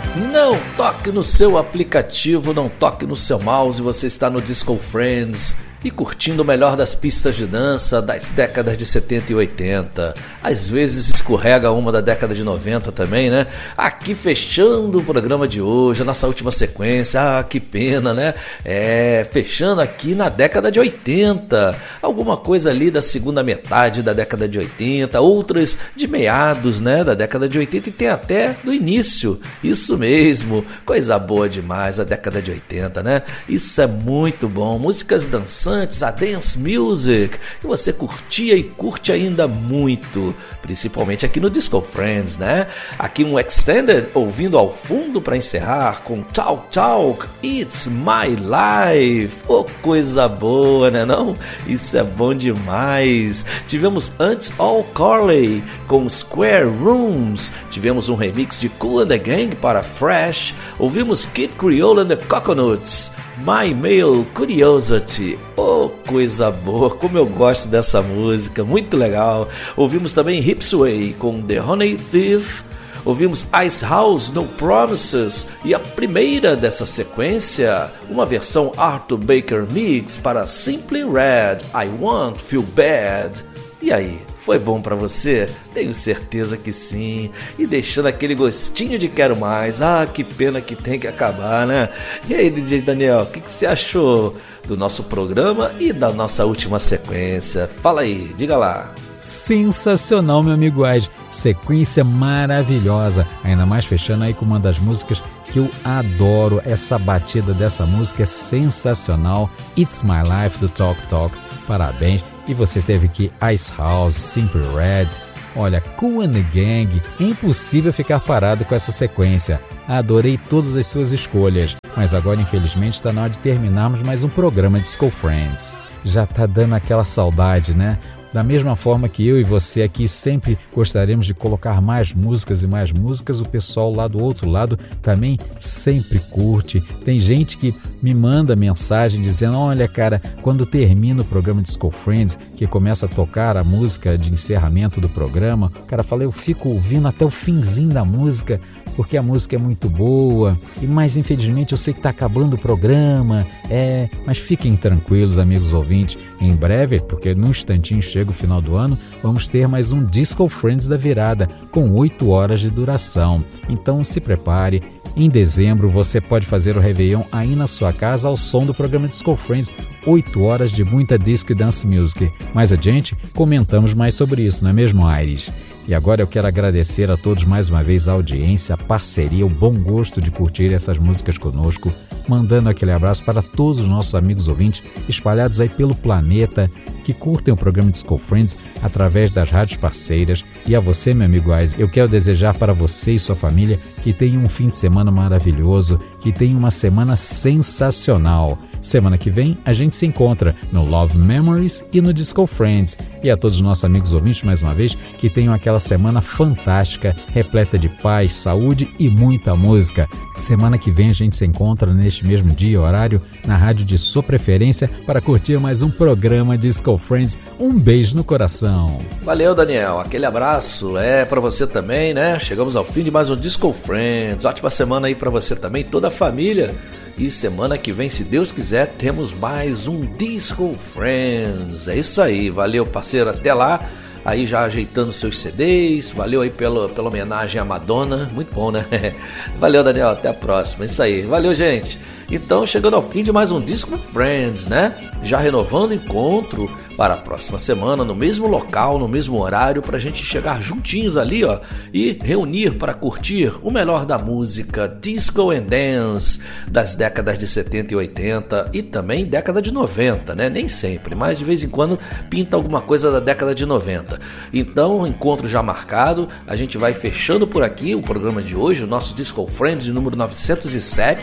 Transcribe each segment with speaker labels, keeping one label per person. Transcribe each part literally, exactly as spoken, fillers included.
Speaker 1: Não toque no seu aplicativo, não toque no seu mouse, você está no Disco Friends e curtindo o melhor das pistas de dança das décadas de setenta e oitenta. Às vezes escorrega uma da década de noventa também, né? Aqui fechando o programa de hoje, a nossa última sequência. Ah, que pena, né? É, fechando aqui na década de oitenta. Alguma coisa ali da segunda metade da década de oitenta, outras de meados, né, da década de oitenta e tem até do início. Isso mesmo, coisa boa demais a década de oitenta, né? Isso é muito bom. Músicas dançantes, a dance music, que você curtia e curte ainda muito, principalmente aqui no Disco Friends, né? Aqui um extended ouvindo ao fundo para encerrar com Talk Talk, It's My Life. Oh, coisa boa, né não? Isso é bom demais. Tivemos antes All Corley com Square Rooms, tivemos um remix de Kool and the Gang para Fresh, ouvimos Kid Creole and the Coconuts, My Male Curiosity. Oh, coisa boa, como eu gosto dessa música, muito legal. Ouvimos também Hipsway com The Honey Thief, ouvimos Ice House, No Promises, e a primeira dessa sequência, uma versão Arthur Baker Mix para Simply Red, I Won't Feel Bad. E aí, foi bom pra você? Tenho certeza que sim. E deixando aquele gostinho de quero mais. Ah, que pena que tem que acabar, né? E aí, D J Daniel, o que, que você achou do nosso programa e da nossa última sequência? Fala aí, diga lá.
Speaker 2: Sensacional, meu amigo Ed. Sequência maravilhosa. Ainda mais fechando aí com uma das músicas que eu adoro. Essa batida dessa música é sensacional. It's My Life, do Talk Talk. Parabéns. E você teve que Ice House, Simple Red, olha, Kool and the Gang. É impossível ficar parado com essa sequência. Adorei todas as suas escolhas. Mas agora, infelizmente, está na hora de terminarmos mais um programa Disco Friends. Já tá dando aquela saudade, né? Da mesma forma que eu e você aqui sempre gostaríamos de colocar mais músicas e mais músicas, o pessoal lá do outro lado também sempre curte. Tem gente que me manda mensagem dizendo: olha, cara, quando termina o programa Disco Friends, que começa a tocar a música de encerramento do programa, o cara fala: eu fico ouvindo até o finzinho da música, porque a música é muito boa, e mas infelizmente eu sei que está acabando o programa, é, mas fiquem tranquilos, amigos ouvintes, em breve, porque num instantinho chega o final do ano, vamos ter mais um Disco Friends da virada, com oito horas de duração. Então se prepare, em dezembro você pode fazer o Réveillon aí na sua casa ao som do programa Disco Friends, oito horas de muita disco e dance music. Mais adiante comentamos mais sobre isso, não é mesmo, Aires? E agora eu quero agradecer a todos mais uma vez a audiência, a parceria, o bom gosto de curtir essas músicas conosco, mandando aquele abraço para todos os nossos amigos ouvintes espalhados aí pelo planeta, que curtem o programa Disco Friends através das rádios parceiras. E a você, meu amigo Isaac, eu quero desejar para você e sua família que tenham um fim de semana maravilhoso, que tenham uma semana sensacional. Semana que vem a gente se encontra no Love Memories e no Disco Friends. E a todos os nossos amigos ouvintes, mais uma vez, que tenham aquela semana fantástica, repleta de paz, saúde e muita música. Semana que vem a gente se encontra neste mesmo dia e horário na rádio de sua preferência para curtir mais um programa Disco Friends. Um beijo no coração.
Speaker 1: Valeu, Daniel. Aquele abraço é para você também, né? Chegamos ao fim de mais um Disco Friends. Ótima semana aí para você também, toda a família. E semana que vem, se Deus quiser, temos mais um Disco Friends. É isso aí, valeu, parceiro, até lá. Aí já ajeitando seus C Ds, valeu aí pela, pela homenagem à Madonna, muito bom, né? Valeu, Daniel, até a próxima, é isso aí, valeu, gente. Então, chegando ao fim de mais um Disco Friends, né? Já renovando o encontro para a próxima semana, no mesmo local, no mesmo horário, para a gente chegar juntinhos ali, ó, e reunir para curtir o melhor da música Disco and Dance das décadas de setenta e oitenta e também década de noventa, né? Nem sempre, mas de vez em quando pinta alguma coisa da década de noventa. Então, encontro já marcado, a gente vai fechando por aqui o programa de hoje, o nosso Disco Friends de número novecentos e sete.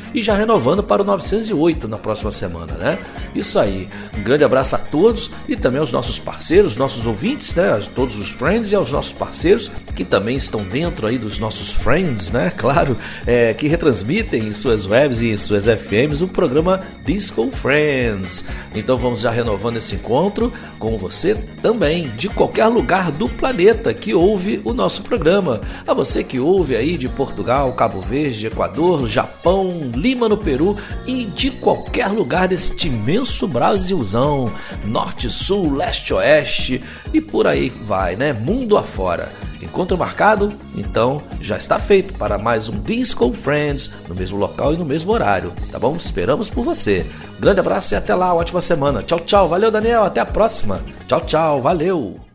Speaker 1: e já renovando para o novecentos e oito na próxima semana, né? Isso aí, um grande abraço a todos e também aos nossos parceiros, nossos ouvintes, né? A todos os friends e aos nossos parceiros que também estão dentro aí dos nossos friends, né? Claro, é, que retransmitem em suas webs e em suas F Ms o programa Disco Friends. Então vamos já renovando esse encontro com você também, de qualquer lugar do planeta que ouve o nosso programa. A você que ouve aí de Portugal, Cabo Verde, Equador, Japão, Lima no Peru e de qualquer lugar deste imenso Brasilzão, norte, sul, leste, oeste e por aí vai, né? Mundo afora. Encontro marcado? Então já está feito para mais um Disco Friends no mesmo local e no mesmo horário, tá bom? Esperamos por você. Grande abraço e até lá, ótima semana. Tchau, tchau. Valeu, Daniel. Até a próxima. Tchau, tchau. Valeu.